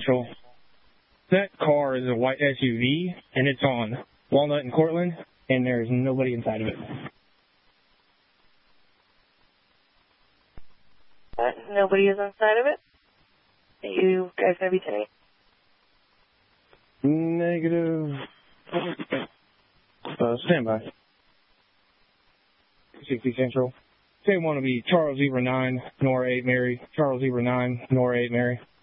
Central. That car is a white SUV, and it's on Walnut and Cortland, and there's nobody inside of it. Nobody is inside of it? You guys going to be today? Negative. Standby. 60 Central. Say one will be Charles Zebra 9, Nora 8 Mary. Charles Zebra 9, Nora 8 Mary.